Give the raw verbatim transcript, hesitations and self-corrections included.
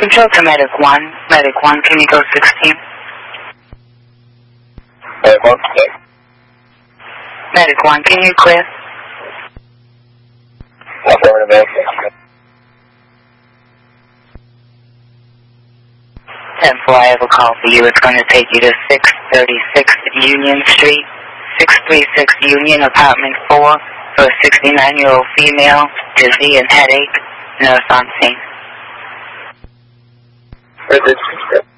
Control to Medic one. Medic one, can you go sixteen? Medic one, six. Medic one, can you clear? Affirmative, Medic. ten four, I have a call for you. It's going to take you to six thirty-six Union Street, six thirty-six Union, apartment four, for a sixty-nine-year-old female, dizzy and headache, nurse on scene. Where's this?